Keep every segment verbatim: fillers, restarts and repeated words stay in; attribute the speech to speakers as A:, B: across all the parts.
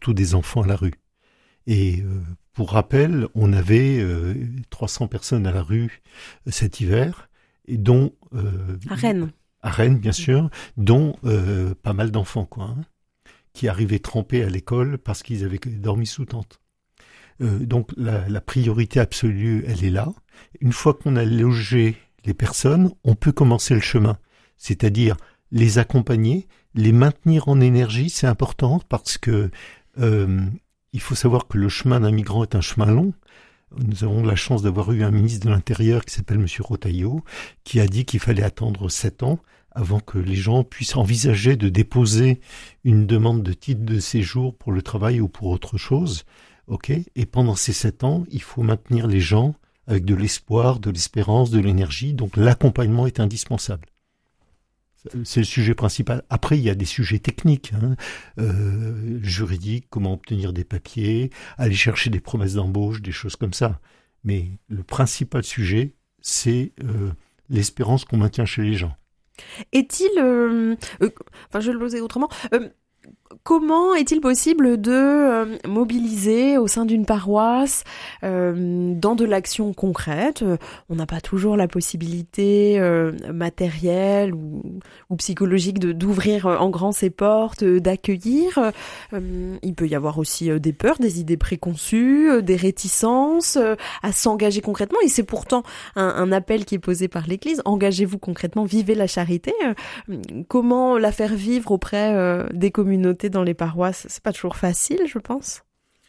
A: surtout des enfants à la rue. Et euh, pour rappel, on avait euh, trois cents personnes à la rue euh, cet hiver, et dont... Euh,
B: à Rennes.
A: À Rennes, bien sûr, dont euh, pas mal d'enfants, quoi, hein, qui arrivaient trempés à l'école parce qu'ils avaient dormi sous tente. Euh, donc la, la priorité absolue, elle est là. Une fois qu'on a logé les personnes, on peut commencer le chemin, c'est-à-dire les accompagner, les maintenir en énergie, c'est important parce que euh, il faut savoir que le chemin d'un migrant est un chemin long. Nous avons la chance d'avoir eu un ministre de l'Intérieur qui s'appelle Monsieur Rotaillot, qui a dit qu'il fallait attendre sept ans avant que les gens puissent envisager de déposer une demande de titre de séjour pour le travail ou pour autre chose. Ok. Et pendant ces sept ans, il faut maintenir les gens avec de l'espoir, de l'espérance, de l'énergie. Donc l'accompagnement est indispensable. C'est le sujet principal. Après, il y a des sujets techniques, hein, euh, juridiques, comment obtenir des papiers, aller chercher des promesses d'embauche, des choses comme ça. Mais le principal sujet, c'est euh, l'espérance qu'on maintient chez les gens.
B: Est-il, euh, euh, enfin, je vais le poser autrement. Euh, Comment est-il possible de euh, mobiliser au sein d'une paroisse euh, dans de l'action concrète ? On n'a pas toujours la possibilité euh, matérielle ou, ou psychologique de, d'ouvrir en grand ses portes, d'accueillir. Euh, il peut y avoir aussi des peurs, des idées préconçues, des réticences euh, à s'engager concrètement. Et c'est pourtant un, un appel qui est posé par l'Église. Engagez-vous concrètement, vivez la charité. Euh, comment la faire vivre auprès euh, des communautés dans les paroisses, c'est pas toujours facile, je pense.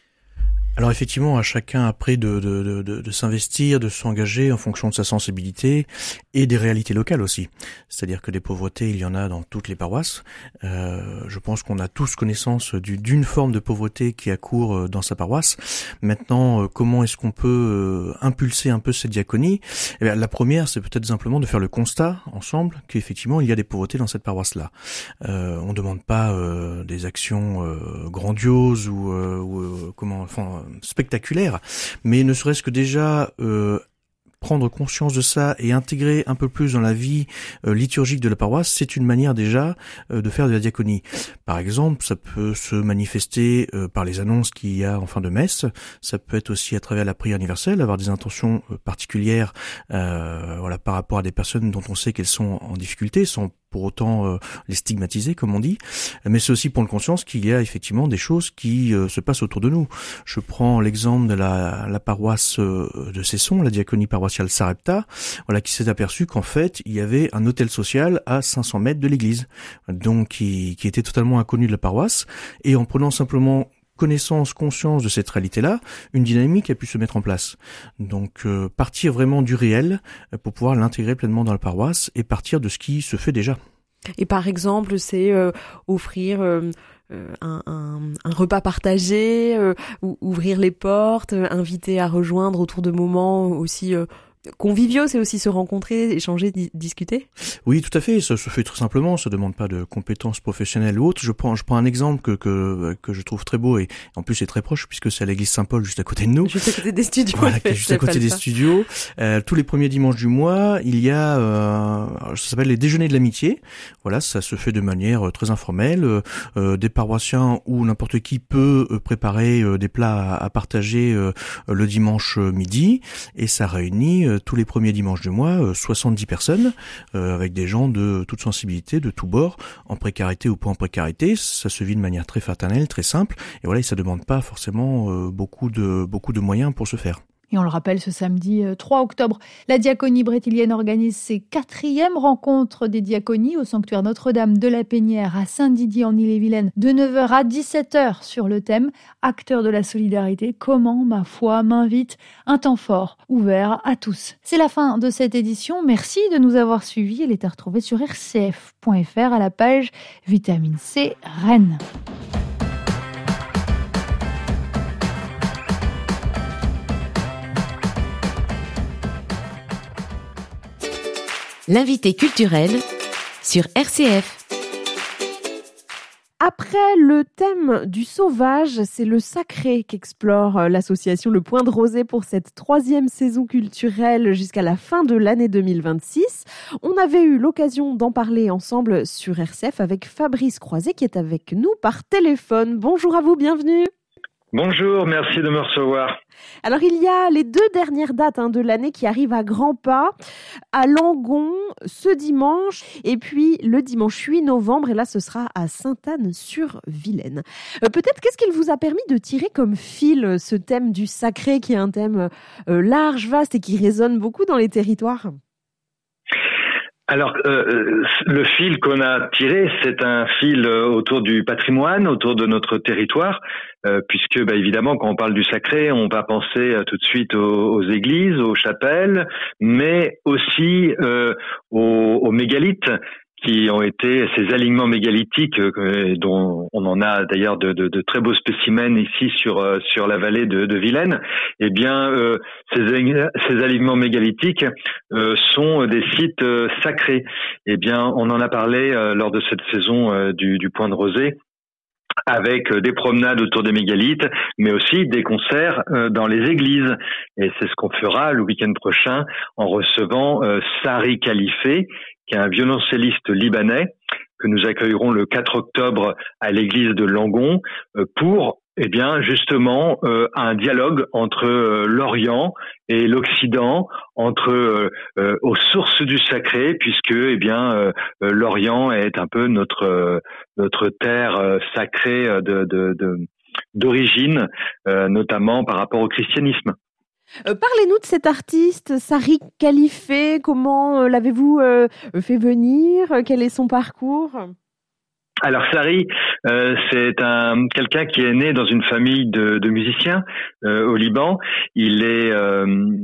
C: Alors effectivement, à chacun après de, de, de, de, de s'investir, de s'engager en fonction de sa sensibilité et des réalités locales aussi. C'est-à-dire que des pauvretés, il y en a dans toutes les paroisses. Euh, je pense qu'on a tous connaissance du, d'une forme de pauvreté qui accourt dans sa paroisse. Maintenant, comment est-ce qu'on peut impulser un peu cette diaconie ? Eh bien, la première, c'est peut-être simplement de faire le constat ensemble qu'effectivement, il y a des pauvretés dans cette paroisse-là. Euh, on ne demande pas euh, des actions euh, grandioses ou, euh, ou euh, comment, enfin, spectaculaire, mais ne serait-ce que déjà euh, prendre conscience de ça et intégrer un peu plus dans la vie euh, liturgique de la paroisse, c'est une manière déjà euh, de faire de la diaconie. Par exemple, ça peut se manifester euh, par les annonces qu'il y a en fin de messe, ça peut être aussi à travers la prière universelle, avoir des intentions euh, particulières euh, voilà, par rapport à des personnes dont on sait qu'elles sont en difficulté, sans pour autant euh, les stigmatiser, comme on dit, mais c'est aussi prendre conscience qu'il y a effectivement des choses qui euh, se passent autour de nous. Je prends l'exemple de la, la paroisse euh, de Cesson, la diaconie paroissiale Sarepta, voilà, qui s'est aperçu qu'en fait, il y avait un hôtel social à cinq cents mètres de l'église, donc qui, qui était totalement inconnu de la paroisse, et en prenant simplement connaissance, conscience de cette réalité-là, une dynamique a pu se mettre en place. Donc euh, partir vraiment du réel euh, pour pouvoir l'intégrer pleinement dans la paroisse et partir de ce qui se fait déjà.
B: Et par exemple, c'est euh, offrir euh, un, un, un repas partagé, euh, ou, ouvrir les portes, euh, inviter à rejoindre autour de moments aussi euh, conviviaux, c'est aussi se rencontrer, échanger, di- discuter.
C: Oui, tout à fait. Ça se fait tout simplement. Ça demande pas de compétences professionnelles ou autres. Je prends, je prends un exemple que que que je trouve très beau et en plus c'est très proche puisque c'est à l'église Saint-Paul juste à côté de nous.
B: Juste à côté des studios.
C: Voilà, qui est juste à côté des studios. Euh, tous les premiers dimanches du mois, il y a, euh, ça s'appelle les déjeuners de l'amitié. Voilà, ça se fait de manière très informelle. Euh, des paroissiens ou n'importe qui peut préparer euh, des plats à, à partager euh, le dimanche midi et ça réunit euh, tous les premiers dimanches du mois euh, soixante-dix personnes euh, avec des gens de toute sensibilité, de tous bords, en précarité ou pas en précarité. Ça se vit de manière très fraternelle, très simple et voilà, et ça demande pas forcément euh, beaucoup de beaucoup de moyens pour se faire.
D: Et on le rappelle, ce samedi trois octobre, la diaconie brétilienne organise ses quatrièmes rencontres des diaconies au sanctuaire Notre-Dame de la Pénière à Saint-Didier en Ille-et-Vilaine de neuf heures à dix-sept heures sur le thème « Acteurs de la solidarité, comment ma foi m'invite ?» Un temps fort, ouvert à tous. C'est la fin de cette édition. Merci de nous avoir suivis. Elle est à retrouver sur r c f point f r à la page Vitamine C Rennes.
E: L'invité culturel sur R C F.
B: après le thème du sauvage, c'est le sacré qu'explore l'association Le Point de Rosée pour cette troisième saison culturelle jusqu'à la fin de l'année deux mille vingt-six. On avait eu l'occasion d'en parler ensemble sur R C F avec Fabrice Croiset qui est avec nous par téléphone. Bonjour à vous, bienvenue.
E: Bonjour, merci de me recevoir.
B: Alors, il y a les deux dernières dates hein, de l'année qui arrivent à grands pas, à Langon ce dimanche, et puis le dimanche huit novembre, et là, ce sera à Sainte-Anne-sur-Vilaine. Euh, peut-être, qu'est-ce qu'il vous a permis de tirer comme fil ce thème du sacré, qui est un thème euh, large, vaste, et qui résonne beaucoup dans les territoires ?
E: Alors, euh, le fil qu'on a tiré, c'est un fil autour du patrimoine, autour de notre territoire, euh, puisque, bah, évidemment, quand on parle du sacré, on va penser tout de suite aux, aux églises, aux chapelles, mais aussi euh, aux, aux mégalithes, qui ont été ces alignements mégalithiques euh, dont on en a d'ailleurs de, de, de très beaux spécimens ici sur euh, sur la vallée de, de Vilaine. Eh bien, euh, ces, ces alignements mégalithiques euh, sont des sites euh, sacrés. Eh bien, on en a parlé euh, lors de cette saison euh, du, du Point de Rosée, avec des promenades autour des mégalithes, mais aussi des concerts euh, dans les églises. Et c'est ce qu'on fera le week-end prochain en recevant euh, Sari Khalifé, qui est un violoncelliste libanais, que nous accueillerons le quatre octobre à l'église de Langon, euh, pour, eh bien, justement, euh, un dialogue entre euh, l'Orient et l'Occident, entre euh, euh, aux sources du sacré, puisque, eh bien, euh, euh, l'Orient est un peu notre euh, notre terre euh, sacrée de, de, de d'origine, euh, notamment par rapport au christianisme.
B: Euh, parlez-nous de cet artiste, Sari Khalifé. Comment euh, l'avez-vous euh, fait venir ? Quel est son parcours ?
E: Alors Sari, euh, c'est un quelqu'un qui est né dans une famille de, de musiciens euh, au Liban. Il est euh,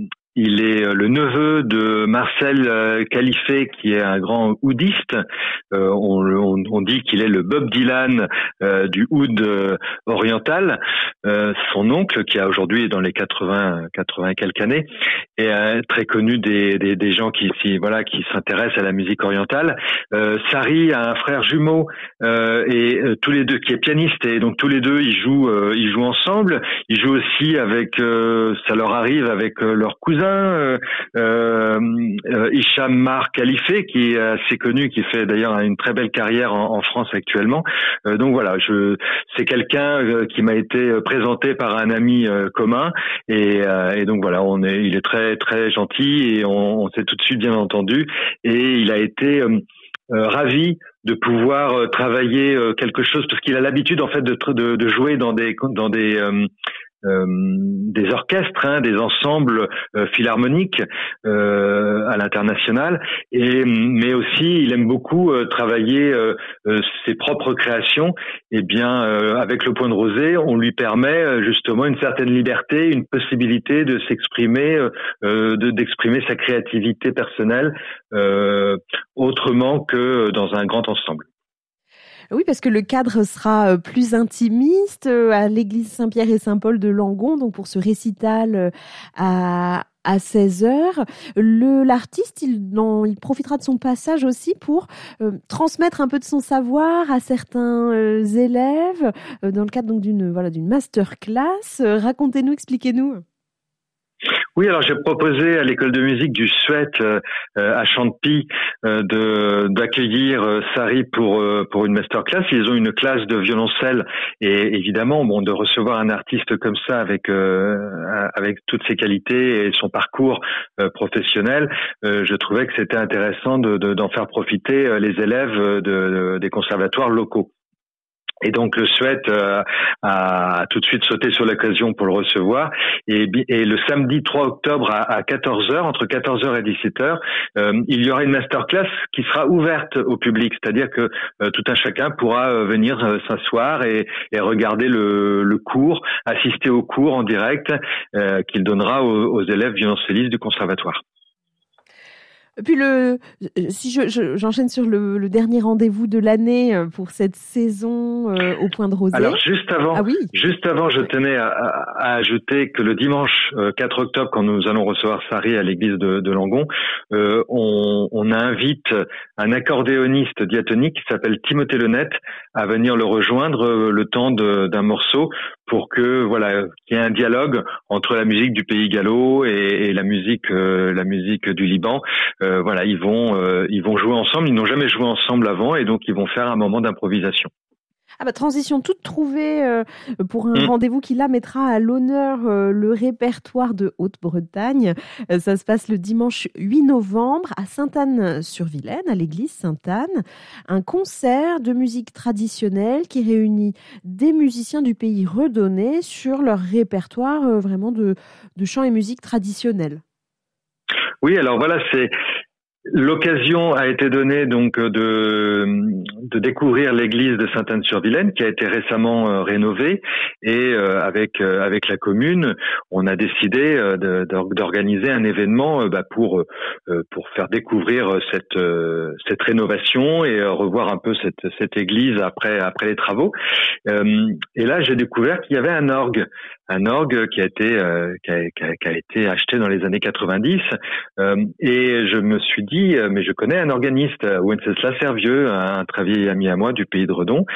E: il est le neveu de Marcel Khalifé, qui est un grand oudiste. Euh, on, on, on dit qu'il est le Bob Dylan euh, du oud euh, oriental. Euh, son oncle, qui a aujourd'hui dans les quatre-vingts, quatre-vingts et quelques années, est euh, très connu des, des, des gens qui, qui voilà qui s'intéressent à la musique orientale. Euh, Sari a un frère jumeau euh, et euh, tous les deux qui est pianiste, et donc tous les deux ils jouent euh, ils jouent ensemble. Ils jouent aussi avec euh, ça leur arrive avec euh, leur cousin. Euh, euh, Hicham Mar Khalifé, qui est assez connu, qui fait d'ailleurs une très belle carrière en, en France actuellement. Euh, donc voilà, je, c'est quelqu'un euh, qui m'a été présenté par un ami euh, commun, et, euh, et donc voilà, on est, il est très très gentil, et on, on s'est tout de suite bien entendu, et il a été euh, euh, ravi de pouvoir euh, travailler euh, quelque chose, parce qu'il a l'habitude en fait de, de, de jouer dans des dans des euh, Euh, des orchestres, hein, des ensembles euh, philharmoniques euh, à l'international, et mais aussi il aime beaucoup euh, travailler euh, euh, ses propres créations. Et bien euh, avec le Point de Rosée, on lui permet euh, justement une certaine liberté, une possibilité de s'exprimer, euh, de, d'exprimer sa créativité personnelle euh, autrement que dans un grand ensemble.
B: Oui, parce que le cadre sera plus intimiste à l'église Saint-Pierre et Saint-Paul de Langon, donc pour ce récital à, à seize heures. Le, l'artiste, il, non, il profitera de son passage aussi pour euh, transmettre un peu de son savoir à certains euh, élèves, euh, dans le cadre donc d'une, voilà, d'une masterclass. Euh, racontez-nous, expliquez-nous.
E: Oui, alors j'ai proposé à l'école de musique du Suet euh, à Champy euh, de d'accueillir euh, Sari pour euh, pour une masterclass. Ils ont une classe de violoncelle, et évidemment, bon, de recevoir un artiste comme ça avec euh, avec toutes ses qualités et son parcours euh, professionnel, euh, je trouvais que c'était intéressant de, de d'en faire profiter euh, les élèves de, de des conservatoires locaux. Et donc le Suet euh, a tout de suite sauté sur l'occasion pour le recevoir. Et, et le samedi trois octobre à, à quatorze heures, entre quatorze heures et dix-sept heures, euh, il y aura une masterclass qui sera ouverte au public. C'est-à-dire que euh, tout un chacun pourra euh, venir euh, s'asseoir et, et regarder le, le cours, assister au cours en direct euh, qu'il donnera aux, aux élèves violoncellistes du conservatoire.
B: Puis le, si je, je j'enchaîne sur le, le dernier rendez-vous de l'année pour cette saison euh, au Point de Rosée.
E: Alors juste avant,
B: ah oui.
E: juste avant, je tenais à, à, à ajouter que le dimanche euh, quatre octobre, quand nous allons recevoir Sari à l'église de, de Langon, euh, on, on invite un accordéoniste diatonique qui s'appelle Timothée Lenette à venir le rejoindre euh, le temps de, d'un morceau pour que voilà qu'il y ait un dialogue entre la musique du pays gallo et, et la musique euh, la musique du Liban. Euh, voilà, ils vont euh, ils vont jouer ensemble. Ils n'ont jamais joué ensemble avant et donc ils vont faire un moment d'improvisation.
B: Ah bah transition toute trouvée euh, pour un
E: mmh.
B: rendez-vous qui là mettra à l'honneur euh, le répertoire de Haute-Bretagne. Euh, ça se passe le dimanche huit novembre à Sainte-Anne-sur-Vilaine, à l'église Sainte-Anne. Un concert de musique traditionnelle qui réunit des musiciens du pays redonnés sur leur répertoire euh, vraiment de, de chants et musique traditionnels.
E: Oui, alors voilà, c'est... L'occasion a été donnée donc de de découvrir l'église de Sainte-Anne-sur-Vilaine qui a été récemment euh, rénovée et euh, avec euh, avec la commune, on a décidé euh, de, d'organiser un événement euh, bah, pour euh, pour faire découvrir cette euh, cette rénovation et euh, revoir un peu cette cette église après après les travaux. Euh, et là, j'ai découvert qu'il y avait un orgue, un orgue qui a été euh, qui, a, qui, a, qui a été acheté dans les années quatre-vingt-dix euh, et je me suis dit mais je connais un organiste, Wenceslas Servieux, un très vieil ami à moi du pays de Redon.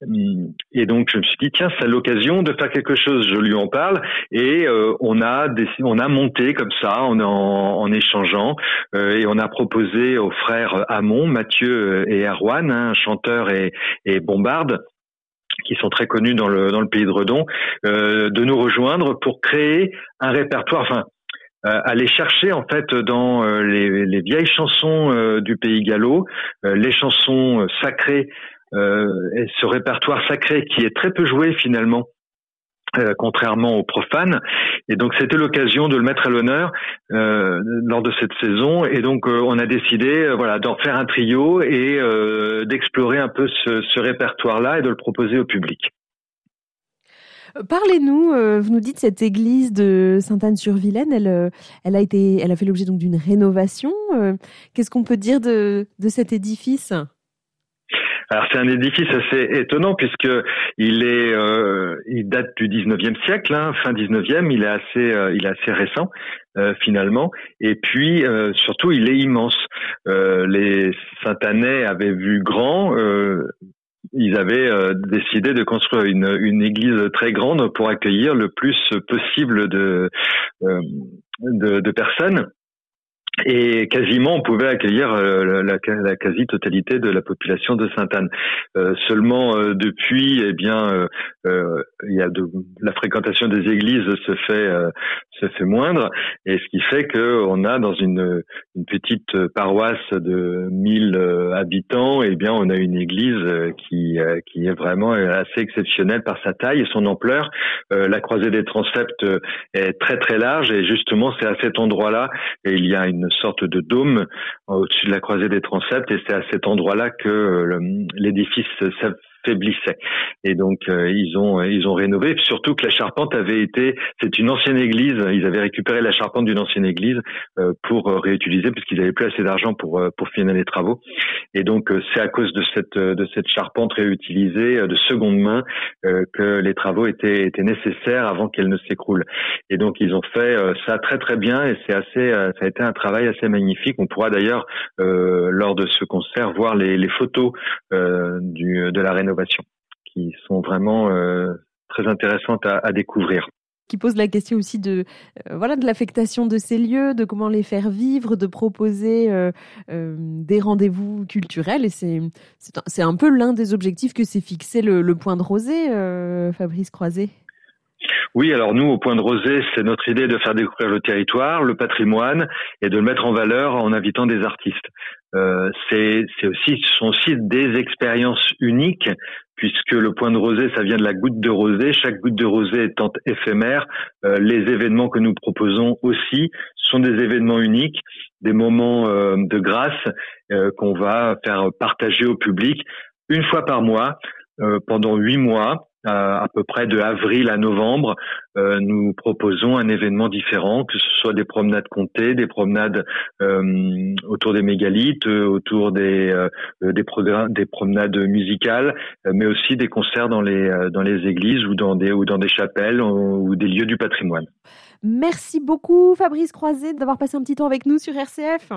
E: Et donc, je me suis dit, tiens, c'est l'occasion de faire quelque chose. Je lui en parle et euh, on a décidé, on a monté comme ça, en, en, en échangeant euh, et on a proposé aux frères Hamon, Mathieu et Erwan, hein, chanteurs et, et bombardes, qui sont très connus dans le dans le pays de Redon, euh, de nous rejoindre pour créer un répertoire. Enfin, Euh, aller chercher en fait dans euh, les, les vieilles chansons euh, du pays gallo, euh, les chansons euh, sacrées, euh, et ce répertoire sacré qui est très peu joué finalement, euh, contrairement aux profanes. Et donc c'était l'occasion de le mettre à l'honneur euh, lors de cette saison. Et donc euh, on a décidé euh, voilà d'en faire un trio et euh, d'explorer un peu ce, ce répertoire-là et de le proposer au public.
B: Parlez-nous, euh, vous nous dites cette église de Sainte-Anne-sur-Vilaine, elle, euh, elle a été, elle a fait l'objet donc d'une rénovation. Euh, qu'est-ce qu'on peut dire de, de cet édifice ?
E: Alors c'est un édifice assez étonnant puisque il est, euh, il date du dix-neuvième siècle, hein, fin dix-neuvième. Il est assez, euh, il est assez récent euh, finalement. Et puis euh, surtout, il est immense. Euh, les Saint-Annais avaient vu grand. Euh, Ils avaient euh, décidé de construire une, une église très grande pour accueillir le plus possible de, euh, de, de personnes. Et quasiment, on pouvait accueillir euh, la, la quasi-totalité de la population de Sainte-Anne. Euh, seulement, euh, depuis, eh bien, euh, euh, il y a de, la fréquentation des églises se fait euh, se fait moindre, et ce qui fait que on a dans une une petite paroisse de mille habitants, eh bien, on a une église qui qui est vraiment assez exceptionnelle par sa taille et son ampleur. Euh, la croisée des transepts est très très large, et justement, c'est à cet endroit-là, et il y a une une sorte de dôme au-dessus de la croisée des transepts, et c'est à cet endroit-là que le, l'édifice s'affaiblissait. Et donc euh, ils ont ils ont rénové, surtout que la charpente avait été, c'est une ancienne église, ils avaient récupéré la charpente d'une ancienne église euh, pour euh, réutiliser, puisqu'ils n'avaient plus assez d'argent pour euh, pour finir les travaux. Et donc euh, c'est à cause de cette de cette charpente réutilisée euh, de seconde main euh, que les travaux étaient étaient nécessaires avant qu'elle ne s'écroule. Et donc ils ont fait euh, ça très très bien, et c'est assez euh, ça a été un travail assez magnifique. On pourra d'ailleurs euh, lors de ce concert voir les les photos euh, du de la rénovation, qui sont vraiment euh, très intéressantes à, à découvrir.
B: Qui pose la question aussi de euh, voilà de l'affectation de ces lieux, de comment les faire vivre, de proposer euh, euh, des rendez-vous culturels, et c'est c'est un, c'est un peu l'un des objectifs que s'est fixé le, le Point de Rosée, euh, Fabrice Croiset.
E: Oui, alors nous, au Point de Rosée, c'est notre idée de faire découvrir le territoire, le patrimoine, et de le mettre en valeur en invitant des artistes. Euh, c'est, c'est aussi, ce sont aussi des expériences uniques, puisque le Point de Rosée, ça vient de la goutte de rosée. Chaque goutte de rosée étant éphémère, euh, les événements que nous proposons aussi sont des événements uniques, des moments euh, de grâce euh, qu'on va faire partager au public une fois par mois, euh, pendant huit mois. à, à peu près de avril à novembre, euh, nous proposons un événement différent, que ce soit des promenades comptées, des promenades euh, autour des mégalithes, autour des euh, des programmes, des promenades musicales, mais aussi des concerts dans les dans les églises ou dans des ou dans des chapelles ou, ou des lieux du patrimoine.
B: Merci beaucoup Fabrice Croiset d'avoir passé un petit temps avec nous sur R C F.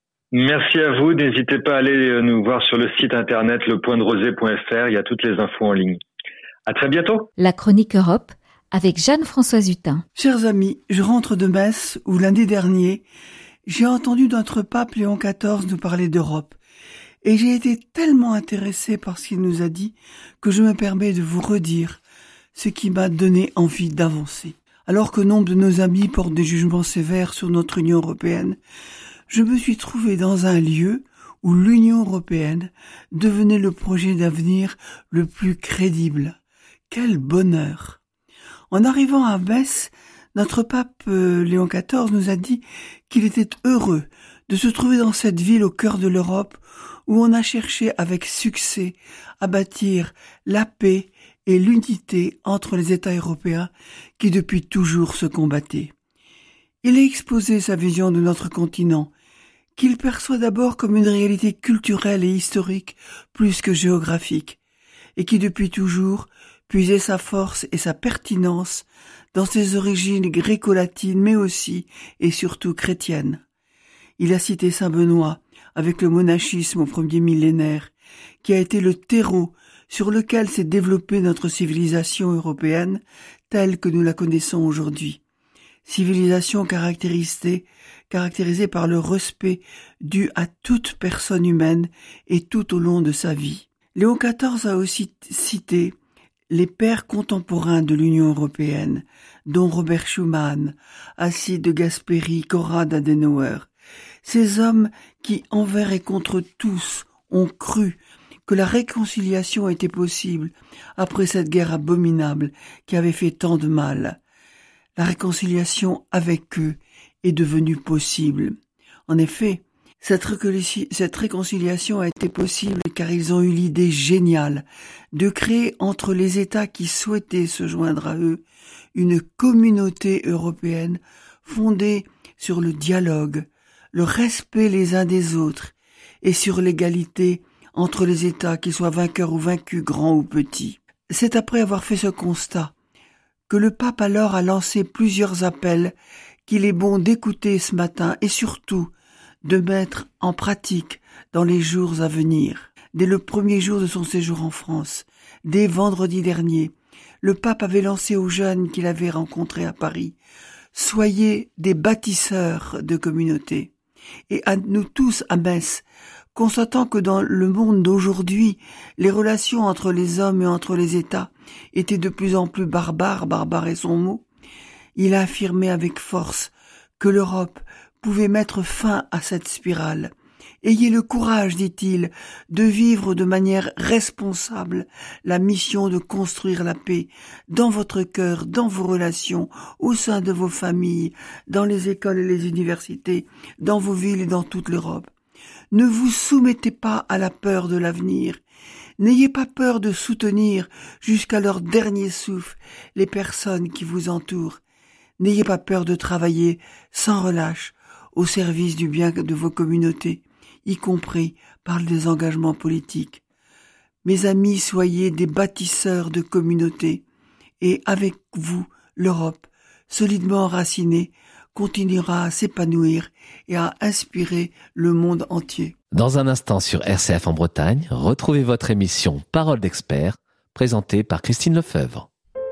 E: Merci à vous. N'hésitez pas à aller nous voir sur le site internet le point de rosée point f r. Il y a toutes les infos en ligne. À très bientôt.
F: La chronique Europe avec Jeanne-Françoise Hutin.
G: Chers amis, je rentre de Metz où l'année dernière, j'ai entendu notre pape Léon quatorze nous parler d'Europe. Et j'ai été tellement intéressé par ce qu'il nous a dit que je me permets de vous redire ce qui m'a donné envie d'avancer. Alors que nombre de nos amis portent des jugements sévères sur notre Union européenne, je me suis trouvé dans un lieu où l'Union européenne devenait le projet d'avenir le plus crédible. Quel bonheur! En arrivant à Metz, notre pape euh, Léon quatorze nous a dit qu'il était heureux de se trouver dans cette ville au cœur de l'Europe où on a cherché avec succès à bâtir la paix et l'unité entre les États européens qui depuis toujours se combattaient. Il a exposé sa vision de notre continent, qu'il perçoit d'abord comme une réalité culturelle et historique plus que géographique, et qui depuis toujours puisait sa force et sa pertinence dans ses origines gréco-latines mais aussi et surtout chrétiennes. Il a cité Saint Benoît avec le monachisme au premier millénaire, qui a été le terreau sur lequel s'est développée notre civilisation européenne telle que nous la connaissons aujourd'hui. Civilisation caractérisée, caractérisée par le respect dû à toute personne humaine et tout au long de sa vie. Léon quatorze a aussi cité les pères contemporains de l'Union européenne, dont Robert Schuman, Alcide de Gasperi, Konrad Adenauer. Ces hommes qui, envers et contre tous, ont cru que la réconciliation était possible après cette guerre abominable qui avait fait tant de mal. La réconciliation avec eux est devenue possible. En effet, cette, réconcili- cette réconciliation a été possible car ils ont eu l'idée géniale de créer entre les États qui souhaitaient se joindre à eux une communauté européenne fondée sur le dialogue, le respect les uns des autres et sur l'égalité entre les États, qu'ils soient vainqueurs ou vaincus, grands ou petits. C'est après avoir fait ce constat que le pape alors a lancé plusieurs appels qu'il est bon d'écouter ce matin et surtout de mettre en pratique dans les jours à venir. Dès le premier jour de son séjour en France, dès vendredi dernier, le pape avait lancé aux jeunes qu'il avait rencontrés à Paris « Soyez des bâtisseurs de communautés ». Et à nous tous à Metz, constatant que dans le monde d'aujourd'hui, les relations entre les hommes et entre les États étaient de plus en plus barbares, barbare est son mot, il a affirmé avec force que l'Europe pouvait mettre fin à cette spirale. Ayez le courage, dit-il, de vivre de manière responsable la mission de construire la paix dans votre cœur, dans vos relations, au sein de vos familles, dans les écoles et les universités, dans vos villes et dans toute l'Europe. Ne vous soumettez pas à la peur de l'avenir. N'ayez pas peur de soutenir jusqu'à leur dernier souffle les personnes qui vous entourent. N'ayez pas peur de travailler sans relâche au service du bien de vos communautés, y compris par des engagements politiques. Mes amis, soyez des bâtisseurs de communautés et avec vous, l'Europe, solidement enracinée, continuera à s'épanouir et à inspirer le monde entier.
H: Dans un instant sur R C F en Bretagne, retrouvez votre émission Parole d'expert, présentée par Christine Lefebvre.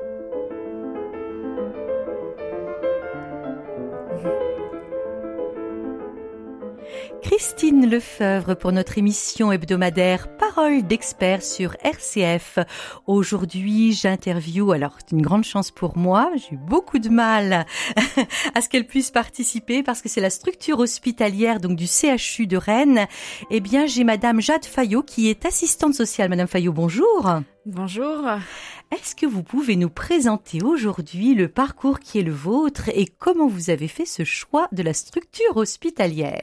I: Christine Lefebvre pour notre émission hebdomadaire Parole d'expert sur R C F. Aujourd'hui, j'interview, alors c'est une grande chance pour moi, j'ai eu beaucoup de mal à ce qu'elle puisse participer parce que c'est la structure hospitalière donc du C H U de Rennes. Eh bien, j'ai Madame Jade Fayot qui est assistante sociale. Madame Fayot, bonjour.
B: Bonjour.
I: Est-ce que vous pouvez nous présenter aujourd'hui le parcours qui est le vôtre et comment vous avez fait ce choix de la structure hospitalière ?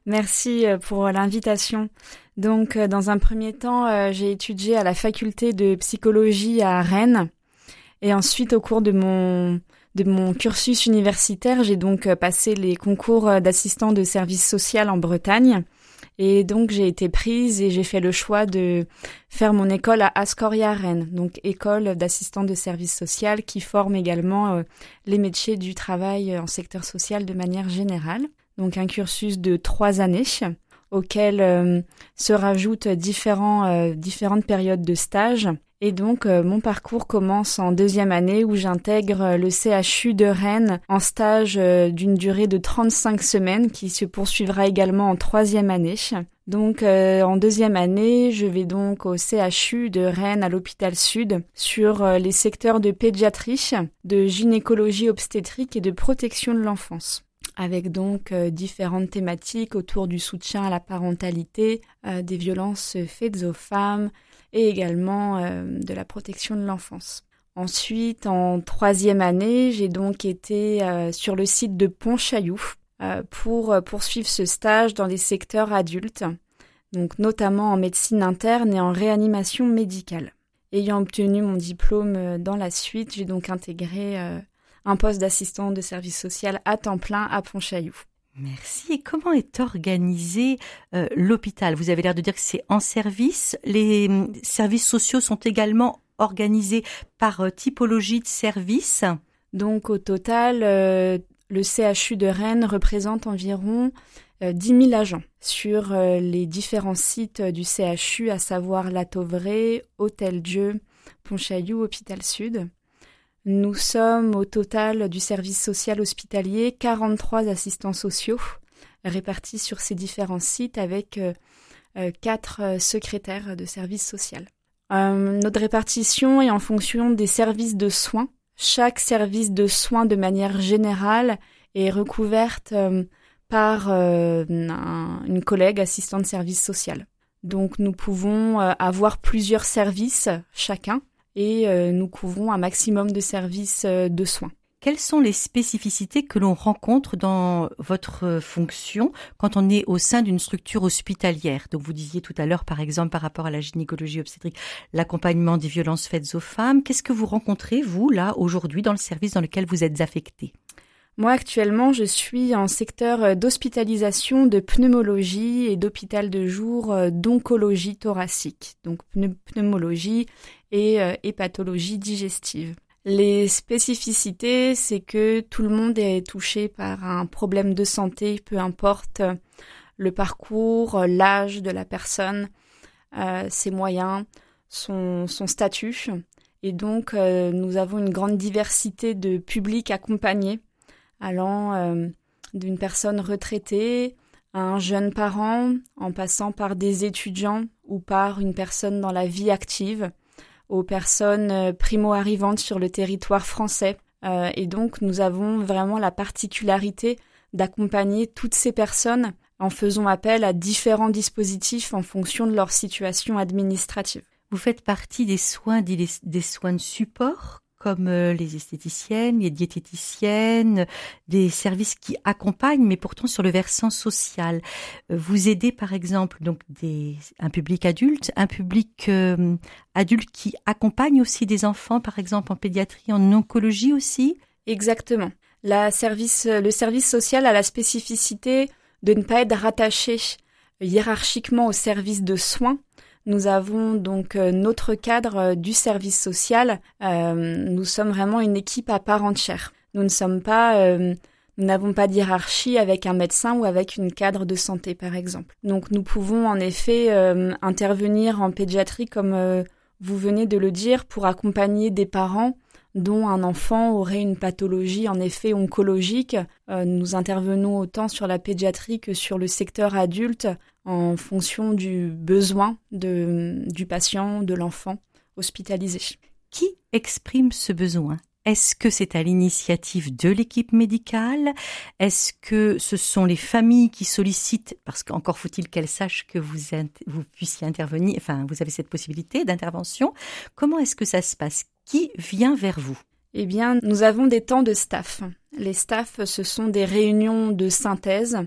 J: Merci pour l'invitation. Donc, dans un premier temps, j'ai étudié à la faculté de psychologie à Rennes. Et ensuite, au cours de mon, de mon cursus universitaire, j'ai donc passé les concours d'assistant de service social en Bretagne. Et donc, j'ai été prise et j'ai fait le choix de faire mon école à Ascoria Rennes, donc école d'assistant de service social qui forme également euh, les métiers du travail en secteur social de manière générale. Donc, un cursus de trois années auquel euh, se rajoutent différents, euh, différentes périodes de stage. Et donc, euh, mon parcours commence en deuxième année où j'intègre le C H U de Rennes en stage euh, d'une durée de trente-cinq semaines qui se poursuivra également en troisième année. Donc, euh, en deuxième année, je vais donc au C H U de Rennes à l'hôpital Sud sur euh, les secteurs de pédiatrie, de gynécologie obstétrique et de protection de l'enfance, avec donc euh, différentes thématiques autour du soutien à la parentalité, euh, des violences faites aux femmes, et également euh, de la protection de l'enfance. Ensuite, en troisième année, j'ai donc été euh, sur le site de Pontchaillou euh, pour euh, poursuivre ce stage dans les secteurs adultes, donc notamment en médecine interne et en réanimation médicale. Ayant obtenu mon diplôme euh, dans la suite, j'ai donc intégré euh, un poste d'assistant de service social à temps plein à Pontchaillou.
I: Merci. Et comment est organisé euh, l'hôpital ? Vous avez l'air de dire que c'est en service. Les euh, services sociaux sont également organisés par euh, typologie de service.
J: Donc au total, euh, le C H U de Rennes représente environ euh, dix mille agents sur euh, les différents sites du C H U, à savoir La Tauveraie, Hôtel-Dieu, Pontchaillou, Hôpital Sud. Nous sommes au total du service social hospitalier quarante-trois assistants sociaux répartis sur ces différents sites avec euh, euh, quatre euh, secrétaires de service social. Euh, notre répartition est en fonction des services de soins. Chaque service de soins de manière générale est recouverte euh, par euh, un, une collègue assistante de service social. Donc nous pouvons euh, avoir plusieurs services chacun. Et euh, nous couvrons un maximum de services euh, de soins.
I: Quelles sont les spécificités que l'on rencontre dans votre fonction quand on est au sein d'une structure hospitalière ? Donc vous disiez tout à l'heure, par exemple, par rapport à la gynécologie obstétrique, l'accompagnement des violences faites aux femmes. Qu'est-ce que vous rencontrez, vous, là, aujourd'hui, dans le service dans lequel vous êtes affecté ?
J: Moi, actuellement, je suis en secteur d'hospitalisation, de pneumologie et d'hôpital de jour d'oncologie thoracique. Donc pneumologie et euh, hépatologie digestive. Les spécificités, c'est que tout le monde est touché par un problème de santé, peu importe le parcours, l'âge de la personne, euh, ses moyens, son, son statut. Et donc, euh, nous avons une grande diversité de publics accompagnés, allant euh, d'une personne retraitée à un jeune parent, en passant par des étudiants ou par une personne dans la vie active, aux personnes primo-arrivantes sur le territoire français. Euh, et donc, nous avons vraiment la particularité d'accompagner toutes ces personnes en faisant appel à différents dispositifs en fonction de leur situation administrative.
I: Vous faites partie des soins, des, des soins de support, comme les esthéticiennes, les diététiciennes, des services qui accompagnent, mais pourtant sur le versant social. Vous aidez par exemple donc des, un public adulte, un public euh, adulte qui accompagne aussi des enfants, par exemple en pédiatrie, en oncologie aussi.
J: Exactement. La service, le service social a la spécificité de ne pas être rattaché hiérarchiquement au service de soins. Nous avons donc euh, notre cadre euh, du service social. Euh, nous sommes vraiment une équipe à part entière. Nous ne sommes pas, euh, nous n'avons pas de hiérarchie avec un médecin ou avec une cadre de santé, par exemple. Donc nous pouvons en effet euh, intervenir en pédiatrie, comme euh, vous venez de le dire, pour accompagner des parents dont un enfant aurait une pathologie en effet oncologique. Euh, nous intervenons autant sur la pédiatrie que sur le secteur adulte en fonction du besoin de, du patient, de l'enfant hospitalisé.
I: Qui exprime ce besoin ? Est-ce que c'est à l'initiative de l'équipe médicale ? Est-ce que ce sont les familles qui sollicitent, parce qu'encore faut-il qu'elles sachent que vous, vous puissiez intervenir, enfin vous avez cette possibilité d'intervention. Comment est-ce que ça se passe ? Qui vient vers vous ?
J: Eh bien, nous avons des temps de staff. Les staffs, ce sont des réunions de synthèse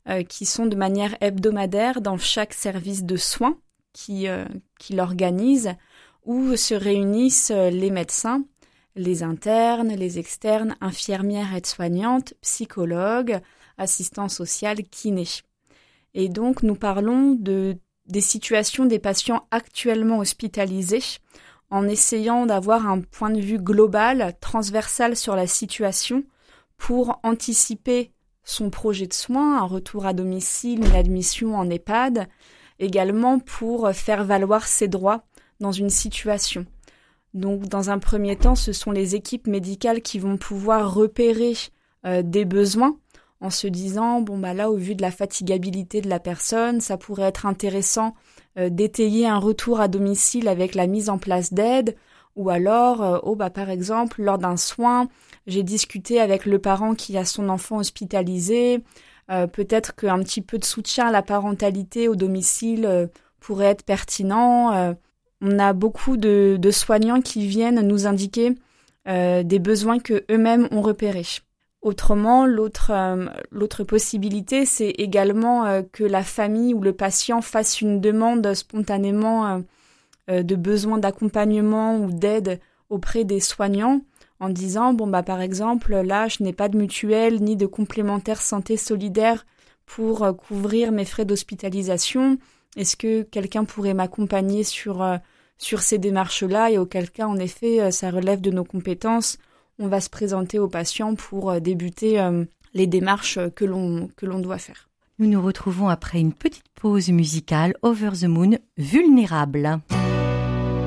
J: euh, qui sont de manière hebdomadaire dans chaque service de soins qui, euh, qui l'organise, où se réunissent les médecins, les internes, les externes, infirmières, aides-soignantes, psychologues, assistants sociaux, kinés. Et donc, nous parlons de, des situations des patients actuellement hospitalisés en essayant d'avoir un point de vue global, transversal sur la situation pour anticiper son projet de soins, un retour à domicile, une admission en EHPAD, également pour faire valoir ses droits dans une situation. Donc, dans un premier temps, ce sont les équipes médicales qui vont pouvoir repérer euh, des besoins en se disant, bon, bah là, au vu de la fatigabilité de la personne, ça pourrait être intéressant euh, d'étayer un retour à domicile avec la mise en place d'aides, ou alors, euh, oh, bah, par exemple, lors d'un soin, j'ai discuté avec le parent qui a son enfant hospitalisé, euh, peut-être qu'un petit peu de soutien à la parentalité au domicile euh, pourrait être pertinent. Euh, on a beaucoup de, de soignants qui viennent nous indiquer euh, des besoins que eux-mêmes ont repérés. Autrement, l'autre, euh, l'autre possibilité, c'est également euh, que la famille ou le patient fasse une demande spontanément euh, euh, de besoin d'accompagnement ou d'aide auprès des soignants en disant, bon, bah, par exemple, là, je n'ai pas de mutuelle ni de complémentaire santé solidaire pour euh, couvrir mes frais d'hospitalisation. Est-ce que quelqu'un pourrait m'accompagner sur, euh, sur ces démarches-là? Et auquel cas, en effet, euh, ça relève de nos compétences. On va se présenter aux patients pour euh, débuter euh, les démarches que l'on, que l'on doit faire.
I: Nous nous retrouvons après une petite pause musicale. Over the Moon, Vulnérable.